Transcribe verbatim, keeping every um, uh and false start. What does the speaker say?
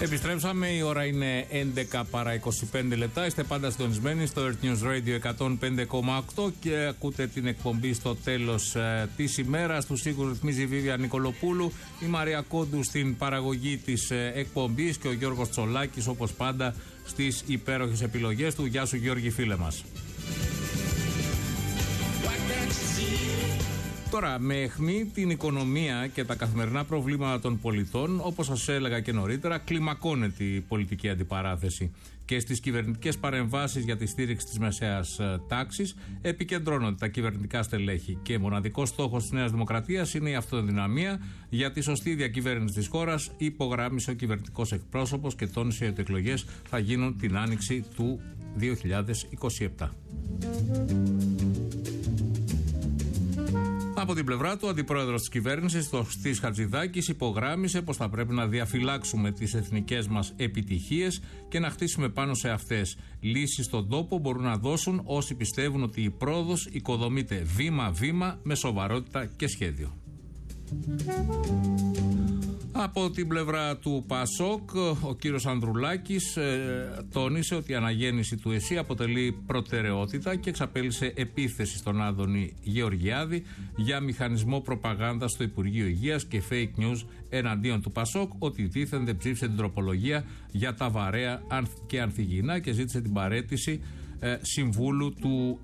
Επιστρέψαμε, η ώρα είναι έντεκα παρά είκοσι πέντε λεπτά. Είστε πάντα συντονισμένοι στο Earth News Radio εκατόν πέντε κόμμα οκτώ και ακούτε την εκπομπή στο τέλος ε, της ημέρας. Του Σίγουρου ρυθμίζει η Βίβια Νικολοπούλου, η Μαρία Κόντου στην παραγωγή της ε, εκπομπής και ο Γιώργος Τσολάκης όπως πάντα στις υπέροχες επιλογές του. Γεια σου Γιώργη, φίλε μας. Τώρα, με αιχμή την οικονομία και τα καθημερινά προβλήματα των πολιτών, όπως σας έλεγα και νωρίτερα, κλιμακώνεται η πολιτική αντιπαράθεση. Και στις κυβερνητικές παρεμβάσεις για τη στήριξη της μεσαίας τάξης επικεντρώνονται τα κυβερνητικά στελέχη. Και μοναδικός στόχος της Νέας Δημοκρατίας είναι η αυτοδυναμία για τη σωστή διακυβέρνηση της χώρας, υπογράμμισε ο κυβερνητικός εκπρόσωπος και τόνισε ότι οι εκλογές θα γίνουν την άνοιξη του δύο χιλιάδες είκοσι επτά. Από την πλευρά του, ο αντιπρόεδρος της κυβέρνησης, Κωστής Χατζηδάκης, υπογράμμισε πως θα πρέπει να διαφυλάξουμε τις εθνικές μας επιτυχίες και να χτίσουμε πάνω σε αυτές. Λύσεις στον τόπο μπορούν να δώσουν όσοι πιστεύουν ότι η πρόοδος οικοδομείται βήμα-βήμα με σοβαρότητα και σχέδιο. Από την πλευρά του ΠΑΣΟΚ, ο κύριος Ανδρουλάκης ε, τόνισε ότι η αναγέννηση του ΕΣΥ αποτελεί προτεραιότητα και εξαπέλυσε επίθεση στον Άδωνη Γεωργιάδη για μηχανισμό προπαγάνδας στο Υπουργείο Υγείας και fake news εναντίον του ΠΑΣΟΚ, ότι δήθεν δεν ψήφισε την τροπολογία για τα βαρέα και ανθυγιεινά και ζήτησε την παραίτηση ε, συμβούλου του